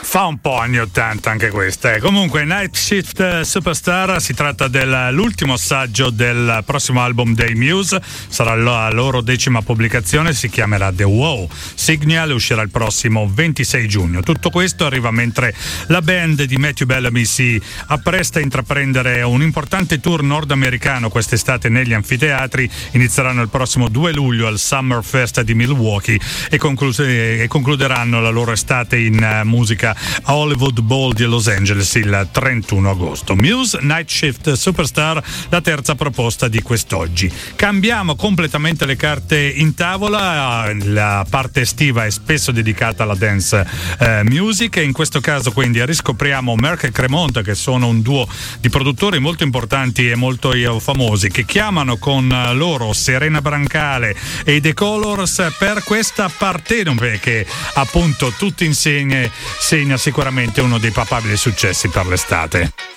Fa un po' anni 80 anche questa. Comunque, Night Shift Superstar si tratta dell'ultimo assaggio del prossimo album dei Muse. Sarà la loro 10ª pubblicazione, si chiamerà The Wow Signal, uscirà il prossimo 26 giugno. Tutto questo arriva mentre la band di Matthew Bellamy si appresta a intraprendere un importante tour nordamericano quest'estate negli anfiteatri. Inizieranno il prossimo 2 luglio al Summerfest di Milwaukee e concluderanno la loro estate in musica a Hollywood Bowl di Los Angeles il 31 agosto. Muse, Night Shift Superstar, la terza proposta di quest'oggi. Cambiamo completamente le carte in tavola, la parte estiva è spesso dedicata alla dance music e in questo caso quindi riscopriamo Merck e Cremont, che sono un duo di produttori molto importanti e molto famosi, che chiamano con loro Serena Brancale e i The Colors per questa Partenopea che appunto tutti insieme segna sicuramente uno dei papabili successi per l'estate.